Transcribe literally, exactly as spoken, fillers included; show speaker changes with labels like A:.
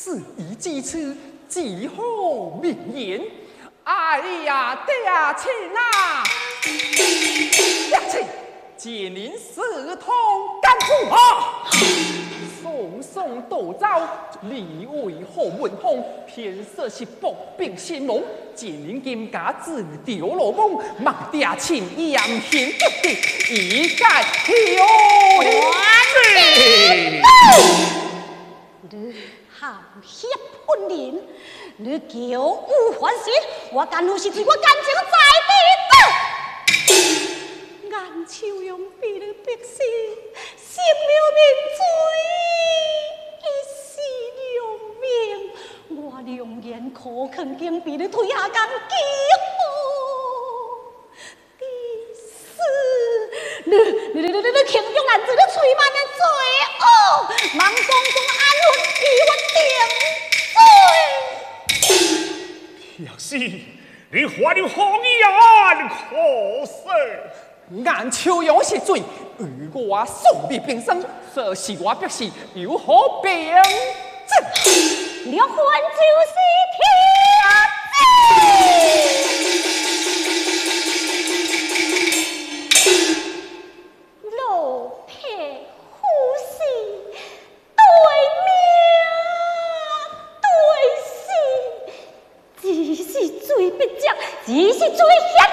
A: 此一几次，几何名言？哎呀，爹亲啊！爹亲，借您四通干父啊！送送斗招，李为何文风？偏色是薄病先亡，借您金家子丢罗梦，莫爹亲严刑峻法，一概休理。
B: 你好血喷人，你叫无还心，我敢有是对我感情在地的。眼秋用比你百姓，心了命罪，一世良命。我良言可肯经比你推下江几何？第四，你你你你你轻中难罪，你催慢的罪恶，忙中中安稳替我定罪。
C: 表示你花了红颜可惜。
A: 眼秋阳是罪，与我送你平生，这是我表示有何凭证？
B: 了还就是天子，老撇虎视，对命对死，只是罪不将，只是罪下。